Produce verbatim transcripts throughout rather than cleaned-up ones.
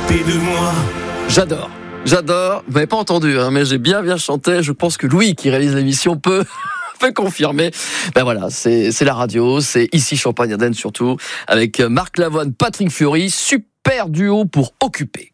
s'occuper de moi. J'adore. J'adore. Vous m'avez pas entendu, hein, mais j'ai bien bien chanté. Je pense que Louis, qui réalise l'émission, peut... peut confirmer. Ben voilà, c'est, c'est la radio, c'est ici Champagne-Ardenne surtout, avec Marc Lavoine, Patrick Fiori, super duo pour occuper.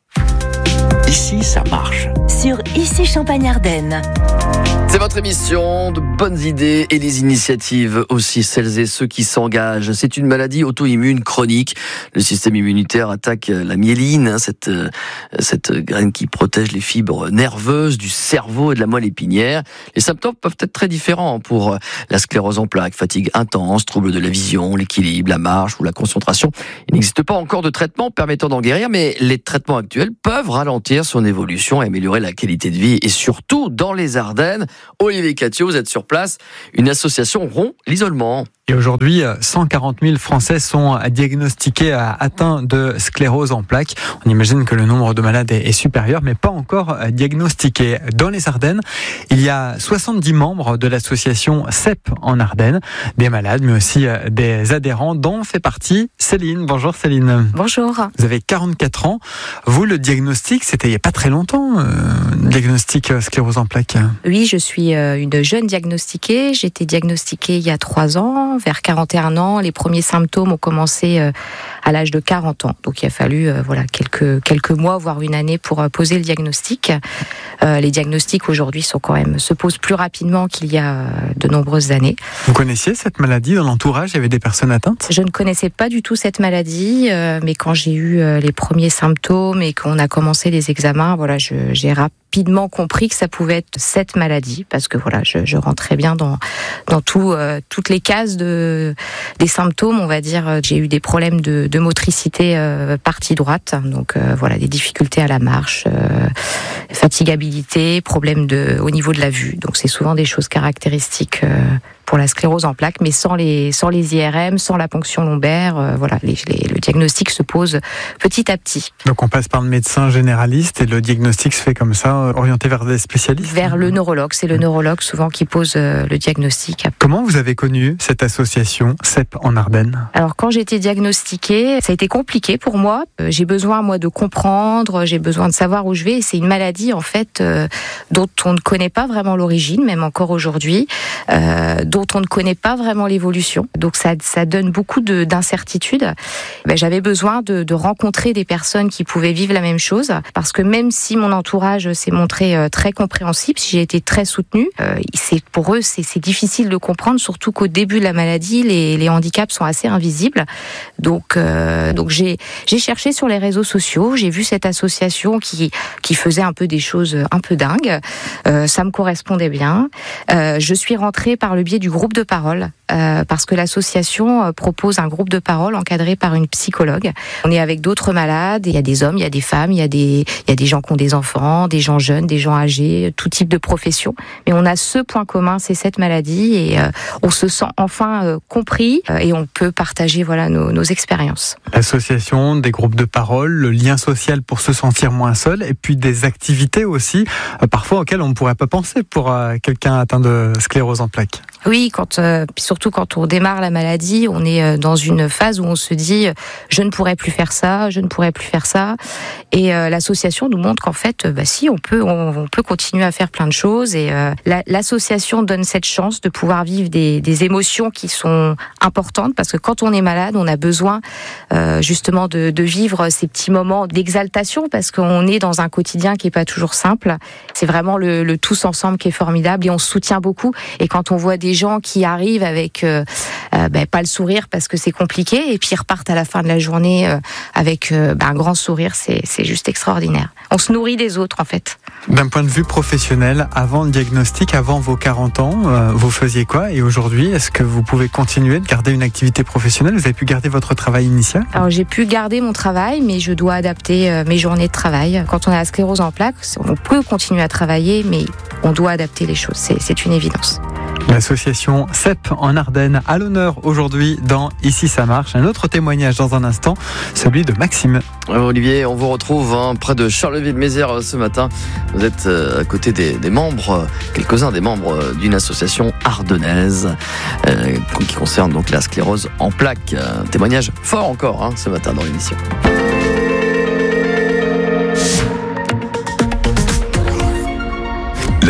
Ici, ça marche. Sur Ici Champagne-Ardenne. C'est votre émission de bonnes idées et des initiatives aussi, celles et ceux qui s'engagent. C'est une maladie auto-immune chronique. Le système immunitaire attaque la myéline, cette, cette graine qui protège les fibres nerveuses du cerveau et de la moelle épinière. Les symptômes peuvent être très différents pour la sclérose en plaques, fatigue intense, troubles de la vision, l'équilibre, la marche ou la concentration. Il n'existe pas encore de traitement permettant d'en guérir, mais les traitements actuels peuvent ralentir son évolution et améliorer la qualité de vie. Et surtout, dans les Ardennes, Olivier Catio, vous êtes sur place, une association rompt l'isolement. Et aujourd'hui, cent quarante mille Français sont diagnostiqués atteints de sclérose en plaques. On imagine que le nombre de malades est supérieur, mais pas encore diagnostiqués. Dans les Ardennes, il y a soixante-dix membres de l'association C E P en Ardennes, des malades, mais aussi des adhérents, dont fait partie Céline. Bonjour Céline. Bonjour. Vous avez quarante-quatre ans. Vous, le diagnostic, c'était il n'y a pas très longtemps, euh, diagnostic sclérose en plaques. Oui, je suis une jeune diagnostiquée. J'ai été diagnostiquée il y a trois ans. Vers quarante et un ans, les premiers symptômes ont commencé à l'âge de quarante ans. Donc il a fallu voilà quelques quelques mois, voire une année pour poser le diagnostic. Euh, les diagnostics aujourd'hui sont quand même se posent plus rapidement qu'il y a de nombreuses années. Vous connaissiez cette maladie dans l'entourage? Il y avait des personnes atteintes? Je ne connaissais pas du tout cette maladie, euh, mais quand j'ai eu euh, les premiers symptômes et qu'on a commencé les examens, voilà, je, j'ai rapidement compris que ça pouvait être cette maladie, parce que voilà, je, je rentrais bien dans dans tout, euh, toutes les cases de des symptômes, on va dire. J'ai eu des problèmes de, de motricité euh, partie droite, donc euh, voilà, des difficultés à la marche, euh, fatigabilité, problèmes de au niveau de la vue. Donc c'est souvent des choses caractéristiques euh, pour la sclérose en plaques, mais sans les sans les I R M, sans la ponction lombaire, euh, voilà, les, les, le diagnostic se pose petit à petit. Donc on passe par le médecin généraliste et le diagnostic se fait comme ça, orienté vers des spécialistes? Vers le neurologue, c'est le neurologue souvent qui pose euh, le diagnostic. Comment vous avez connu cette association C E P en Ardennes? Alors quand j'ai été diagnostiquée, ça a été compliqué pour moi. Euh, j'ai besoin moi de comprendre, j'ai besoin de savoir où je vais. Et c'est une maladie en fait euh, dont on ne connaît pas vraiment l'origine, même encore aujourd'hui. Euh, dont on ne connaît pas vraiment l'évolution. Donc ça, ça donne beaucoup de, d'incertitudes. Ben, j'avais besoin de, de rencontrer des personnes qui pouvaient vivre la même chose, parce que même si mon entourage s'est montré euh, très compréhensible, si j'ai été très soutenue, euh, c'est, pour eux c'est, c'est difficile de comprendre, surtout qu'au début de la maladie, les, les handicaps sont assez invisibles. Donc, euh, donc j'ai, j'ai cherché sur les réseaux sociaux, j'ai vu cette association qui, qui faisait un peu des choses un peu dingues. Euh, ça me correspondait bien. Euh, je suis rentrée par le biais du groupe de parole, euh, parce que l'association propose un groupe de parole encadré par une psychologue. On est avec d'autres malades, il y a des hommes, il y a des femmes, il y a des, il y a des gens qui ont des enfants, des gens jeunes, des gens âgés, tout type de profession. Mais on a ce point commun, c'est cette maladie, et euh, on se sent enfin euh, compris, euh, et on peut partager voilà nos, nos expériences. L'association, des groupes de parole, le lien social pour se sentir moins seul, et puis des activités aussi, euh, parfois auxquelles on ne pourrait pas penser pour euh, quelqu'un atteint de sclérose en plaques. Oui, quand, euh, surtout quand on démarre la maladie, on est dans une phase où on se dit « je ne pourrai plus faire ça, je ne pourrai plus faire ça ». Et euh, l'association nous montre qu'en fait, bah si, on peut, on, on peut continuer à faire plein de choses. Et euh, la, l'association donne cette chance de pouvoir vivre des, des émotions qui sont importantes, parce que quand on est malade, on a besoin euh, justement de, de vivre ces petits moments d'exaltation, parce qu'on est dans un quotidien qui est pas toujours simple. C'est vraiment le, le tous ensemble qui est formidable, et on se soutient beaucoup. Et quand on voit des gens qui arrivent avec euh, euh, ben, pas le sourire parce que c'est compliqué, et puis ils repartent à la fin de la journée euh, avec euh, ben, un grand sourire, c'est, c'est juste extraordinaire. On se nourrit des autres en fait. D'un point de vue professionnel, avant le diagnostic, avant vos quarante ans, euh, vous faisiez quoi? Et aujourd'hui, est-ce que vous pouvez continuer de garder une activité professionnelle? Vous avez pu garder votre travail initial? Alors j'ai pu garder mon travail, mais je dois adapter euh, mes journées de travail. Quand on a la sclérose en plaques, on peut continuer à travailler, mais on doit adapter les choses, c'est, c'est une évidence. L'association C E P en Ardennes à l'honneur aujourd'hui dans Ici ça marche. Un autre témoignage dans un instant, celui de Maxime. Olivier, on vous retrouve hein, près de Charleville-Mézières ce matin. Vous êtes euh, à côté des, des membres, quelques-uns des membres d'une association ardennaise euh, qui concerne donc la sclérose en plaques. Un témoignage fort encore hein, ce matin dans l'émission.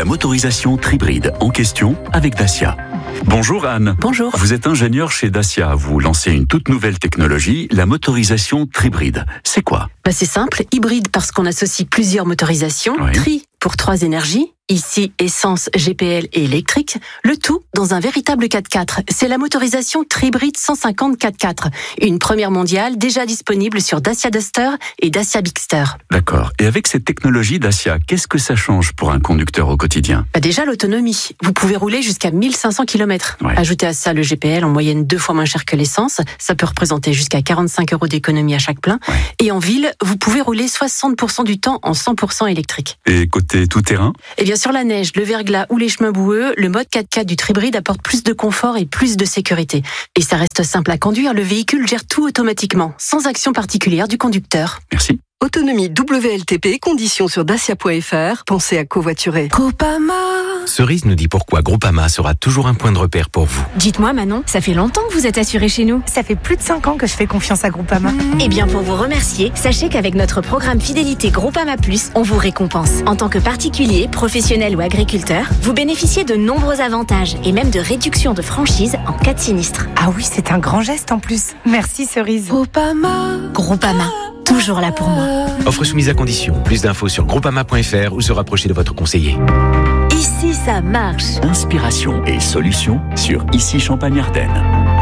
la motorisation Tribride en question avec Dacia. Bonjour Anne. Bonjour. Vous êtes ingénieur chez Dacia. Vous lancez une toute nouvelle technologie, la motorisation Tribride. C'est quoi ? Bah c'est simple, hybride parce qu'on associe plusieurs motorisations, Oui. tri pour trois énergies, ici essence, G P L et électrique, le tout dans un véritable quatre-quatre. C'est la motorisation Tribride cent cinquante quatre-quatre, une première mondiale déjà disponible sur Dacia Duster et Dacia Bigster. D'accord. Et avec cette technologie Dacia, qu'est-ce que ça change pour un conducteur au quotidien ? Bah déjà l'autonomie, vous pouvez rouler jusqu'à mille cinq cents kilomètres. Ouais. Ajoutez à ça le G P L en moyenne deux fois moins cher que l'essence, ça peut représenter jusqu'à quarante-cinq euros d'économie à chaque plein. Ouais. Et en ville, vous pouvez rouler soixante pour cent du temps en cent pour cent électrique. Et côté tout-terrain ? Et bien sur la neige, le verglas ou les chemins boueux, le mode quatre-quatre du Tribride apporte plus de confort et plus de sécurité. Et ça reste simple à conduire, le véhicule gère tout automatiquement, sans action particulière du conducteur. Merci. Autonomie W L T P, conditions sur dacia point f r. Pensez à covoiturer. Groupama. Cerise nous dit pourquoi Groupama sera toujours un point de repère pour vous. Dites-moi Manon, ça fait longtemps que vous êtes assurée chez nous. Ça fait plus de cinq ans que je fais confiance à Groupama. Eh bien pour vous remercier, sachez qu'avec notre programme Fidélité Groupama Plus, on vous récompense. En tant que particulier, professionnel ou agriculteur, vous bénéficiez de nombreux avantages et même de réductions de franchise en cas de sinistre. Ah oui, c'est un grand geste en plus. Merci Cerise. Groupama. Groupama, toujours là pour moi. Offre soumise à condition. Plus d'infos sur groupama point f r ou se rapprocher de votre conseiller. Ici, ça marche. Inspiration et solutions sur Ici Champagne-Ardenne.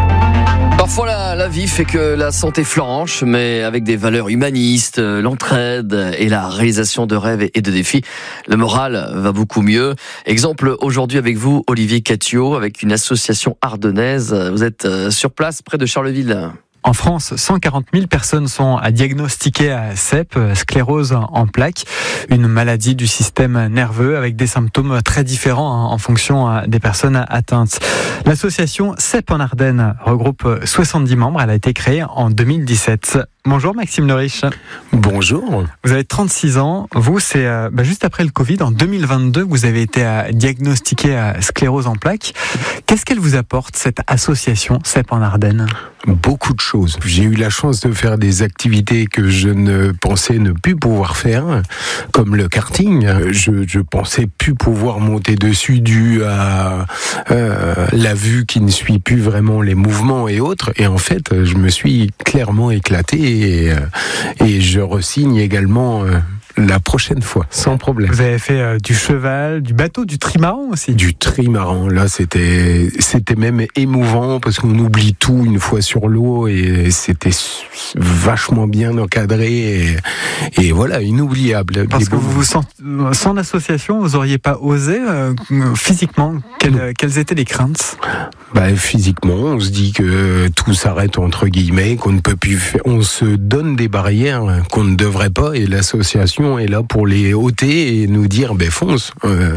Parfois la, la vie fait que la santé flanche, mais avec des valeurs humanistes, euh, l'entraide et la réalisation de rêves et de défis, le moral va beaucoup mieux. Exemple aujourd'hui avec vous, Olivier Catio, avec une association ardennaise. Vous êtes euh, sur place près de Charleville. En France, cent quarante mille personnes sont diagnostiquées à S E P, sclérose en plaques, une maladie du système nerveux avec des symptômes très différents en fonction des personnes atteintes. L'association S E P en Ardennes regroupe soixante-dix membres. Elle a été créée en deux mille dix-sept. Bonjour Maxime Leriche. Bonjour. Vous avez trente-six ans. Vous, c'est euh, bah, juste après le Covid, en deux mille vingt-deux, vous avez été euh, diagnostiqué à sclérose en plaques. Qu'est-ce qu'elle vous apporte, cette association S E P en Ardennes ? Beaucoup de choses. J'ai eu la chance de faire des activités que je ne pensais ne plus pouvoir faire, comme le karting. Je, je pensais plus pouvoir monter dessus dû à euh, la vue qui ne suit plus vraiment les mouvements et autres. Et en fait, je me suis clairement éclaté et, euh, et je re-signe également euh, la prochaine fois, sans problème. Vous avez fait euh, du cheval, du bateau, du trimaran aussi. Du trimaran, là c'était c'était même émouvant parce qu'on oublie tout une fois sur l'eau et c'était vachement bien encadré et, et voilà, inoubliable. Parce que vous vous sentez, sans l'association, vous auriez pas osé euh, physiquement. Quelles, quelles étaient les craintes ? Bah, physiquement, on se dit que tout s'arrête entre guillemets, qu'on ne peut plus faire, on se donne des barrières qu'on ne devrait pas et l'association est là pour les ôter et nous dire ben fonce. Euh,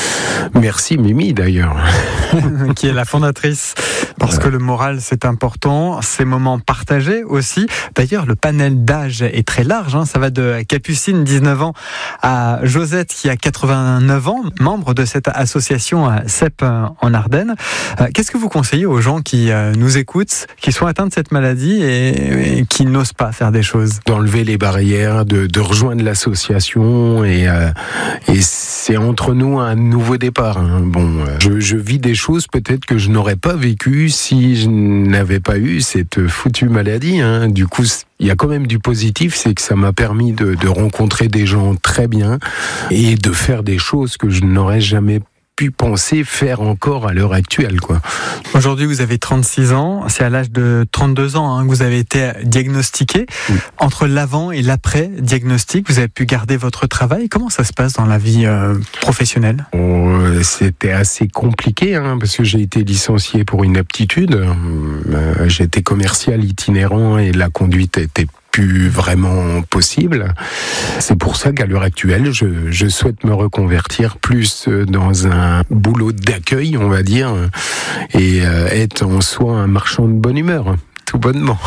merci Mimi d'ailleurs. Qui est la fondatrice. Parce que le moral c'est important, ces moments partagés aussi. D'ailleurs le panel d'âge est très large, hein. Ça va de Capucine, dix-neuf ans, à Josette qui a quatre-vingt-neuf ans, membre de cette association S E P en Ardennes. Qu'est-ce que vous conseillez aux gens qui nous écoutent, qui sont atteints de cette maladie et, et qui n'osent pas faire des choses ? D'enlever les barrières, de, de rejoindre l'association et, euh, et c'est entre nous un nouveau départ. Hein. Bon, euh, je, je vis des choses peut-être que je n'aurais pas vécues si je n'avais pas eu cette foutue maladie. Hein. Du coup, il y a quand même du positif, c'est que ça m'a permis de, de rencontrer des gens très bien et de faire des choses que je n'aurais jamais pu penser faire encore à l'heure actuelle, quoi. Aujourd'hui, vous avez trente-six ans. C'est à l'âge de trente-deux ans hein, que vous avez été diagnostiqué. Oui. Entre l'avant et l'après-diagnostic, vous avez pu garder votre travail. Comment ça se passe dans la vie euh, professionnelle ? Oh, c'était assez compliqué, hein, parce que j'ai été licencié pour inaptitude. Euh, j'étais commercial itinérant et la conduite était plus vraiment possible. C'est pour ça qu'à l'heure actuelle, je, je souhaite me reconvertir plus dans un boulot d'accueil, on va dire, et être en soi un marchand de bonne humeur, tout bonnement.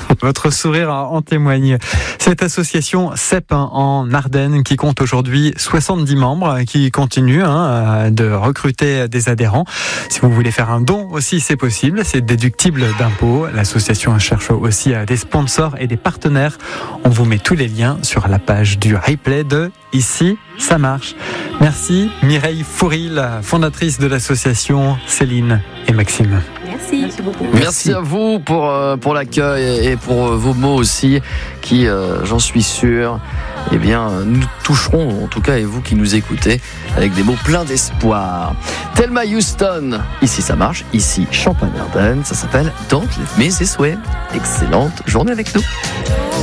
Votre sourire en témoigne. Cette association C E P en Ardennes qui compte aujourd'hui soixante-dix membres, qui continue hein, de recruter des adhérents. Si vous voulez faire un don aussi, c'est possible, c'est déductible d'impôts. L'association cherche aussi des sponsors et des partenaires. On vous met tous les liens sur la page du replay de Ici, ça marche. Merci Mireille Fouril, fondatrice de l'association, Céline et Maxime. Merci. Merci beaucoup. Merci, Merci à vous pour, euh, pour l'accueil et pour euh, vos mots aussi qui, euh, j'en suis sûr, eh bien, nous toucherons, en tout cas, et vous qui nous écoutez, avec des mots pleins d'espoir. Thelma Houston, ici ça marche, ici Champagne-Ardenne, ça s'appelle Don't Leave Me This Way. Excellente journée avec nous.